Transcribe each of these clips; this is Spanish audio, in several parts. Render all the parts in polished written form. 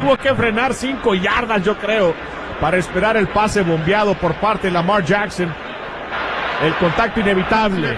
tuvo que frenar 5 yardas, yo creo, para esperar el pase bombeado por parte de Lamar Jackson. El contacto inevitable.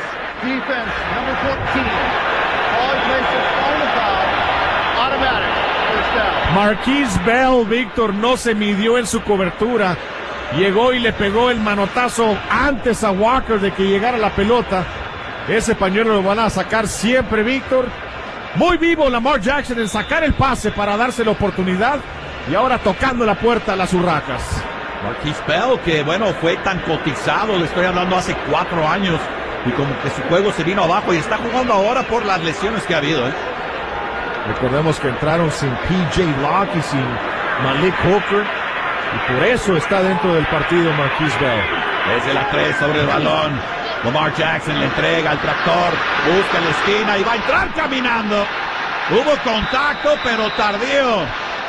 Marquise Bell, Víctor, no se midió en su cobertura. Llegó y le pegó el manotazo antes a Walker de que llegara la pelota. Ese pañuelo lo van a sacar siempre, Víctor. Muy vivo Lamar Jackson en sacar el pase para darse la oportunidad. Y ahora tocando la puerta a las Urracas. Marquise Bell, que bueno, fue tan cotizado, le estoy hablando hace 4 años. Y como que su juego se vino abajo y está jugando ahora por las lesiones que ha habido, Recordemos que entraron sin P.J. Locke y sin Malik Hooker. Y por eso está dentro del partido Marquise Bell. Desde la 3 sobre el balón. Lamar Jackson le entrega al tractor. Busca en la esquina y va a entrar caminando. Hubo contacto, pero tardío.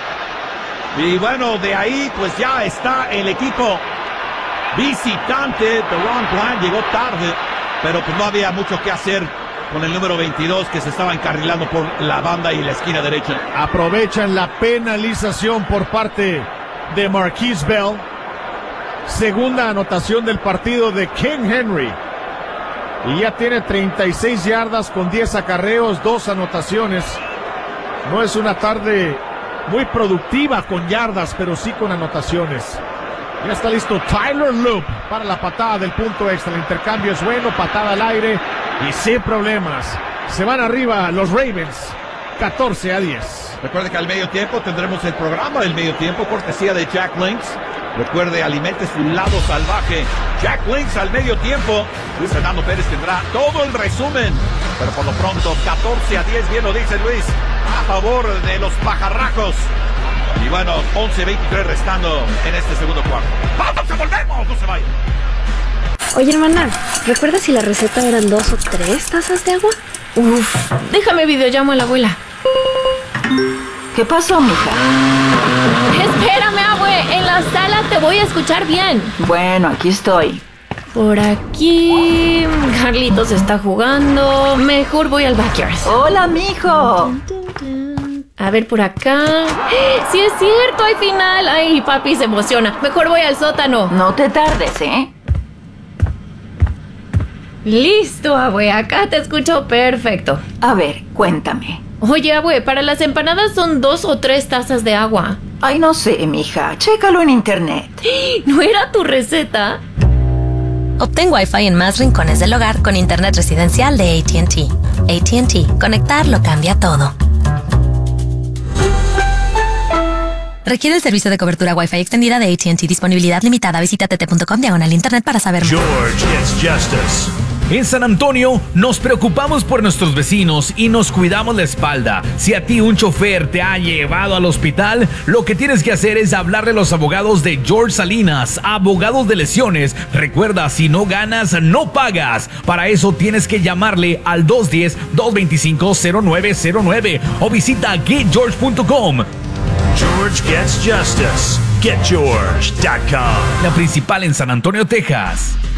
Y bueno, de ahí pues ya está el equipo visitante. DaRon Bland llegó tarde, pero pues no había mucho que hacer con el número 22 que se estaba encarrilando por la banda y la esquina derecha. Aprovechan la penalización por parte de Marquise Bell. Segunda anotación del partido de King Henry. Y ya tiene 36 yardas con 10 acarreos, 2 anotaciones. No es una tarde muy productiva con yardas, pero sí con anotaciones. Ya está listo Tyler Loop para la patada del punto extra. El intercambio es bueno, patada al aire y sin problemas. Se van arriba los Ravens, 14-10. Recuerde que al medio tiempo tendremos el programa del medio tiempo, cortesía de Jack Links. Recuerde, alimente su lado salvaje. Jack Links al medio tiempo. Luis Fernando Pérez tendrá todo el resumen. Pero por lo pronto, 14-10, bien lo dice Luis, a favor de los pajarracos. Y bueno, 11-23 restando en este segundo cuarto. ¡Vamos, volvemos! ¡No se vayan! Oye, hermana, ¿recuerdas si la receta eran 2 o 3 tazas de agua? Uf, déjame videollamo a la abuela. ¿Qué pasó, mija? Espérame, abue, en la sala te voy a escuchar bien. Bueno, aquí estoy. Por aquí, Carlitos está jugando. Mejor voy al backyard. Hola, mijo. A ver, por acá. ¡Sí es cierto! ¡Hay final! ¡Ay, papi se emociona! Mejor voy al sótano. No te tardes, ¿eh? Listo, abue. Acá te escucho perfecto. A ver, cuéntame. Oye, abue, para las empanadas son 2 o 3 tazas de agua. Ay, no sé, mija. Chécalo en internet. ¿No era tu receta? Obtén Wi-Fi en más rincones del hogar con internet residencial de AT&T. AT&T. Conectar lo cambia todo. Requiere el servicio de cobertura Wi-Fi extendida de AT&T. Disponibilidad limitada. Visita tt.com/internet para saber más. George gets justice. En San Antonio nos preocupamos por nuestros vecinos y nos cuidamos la espalda. Si a ti un chofer te ha llevado al hospital, lo que tienes que hacer es hablarle a los abogados de George Salinas, abogados de lesiones. Recuerda, si no ganas, no pagas. Para eso tienes que llamarle al 210-225-0909 o visita getgeorge.com. George gets justice. GetGeorge.com. La principal en San Antonio, Texas.